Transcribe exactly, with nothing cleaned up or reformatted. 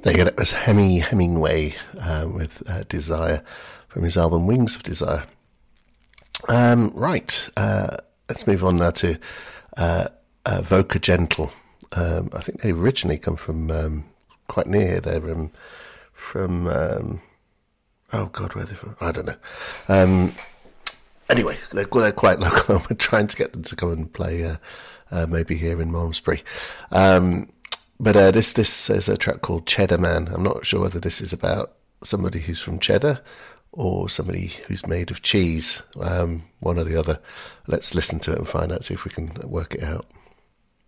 There you go, that was Hemi Hemingway uh, with uh, Desire from his album Wings of Desire. Um, right, uh, let's move on now to uh, uh, Voca Gentle. Um, I think they originally come from um, quite near here. They're um, from, um, oh God, where are they from? I don't know. Um, anyway, they're, they're quite local. We're trying to get them to come and play uh, uh, maybe here in Malmesbury. Um But uh, this this is a track called Cheddar Man. I'm not sure whether this is about somebody who's from Cheddar or somebody who's made of cheese, um, one or the other. Let's listen to it and find out, see if we can work it out.